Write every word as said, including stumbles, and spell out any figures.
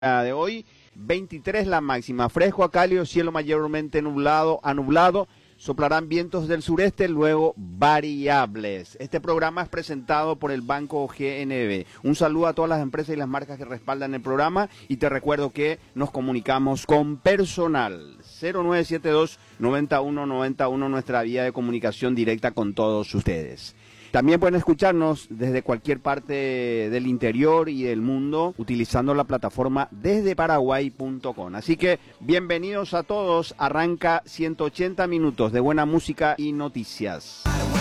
de hoy, veintitrés la máxima, fresco a cálido, cielo mayormente nublado a nublado, soplarán vientos del sureste, luego variables. Este programa es presentado por el Banco G N B. Un saludo a todas las empresas y las marcas que respaldan el programa y te recuerdo que nos comunicamos con personal. cero nueve siete dos, noventa y uno noventa y uno, nuestra vía de comunicación directa con todos ustedes. También pueden escucharnos desde cualquier parte del interior y del mundo utilizando la plataforma desde paraguay punto com. Así que bienvenidos a todos. Arranca ciento ochenta minutos de buena música y noticias.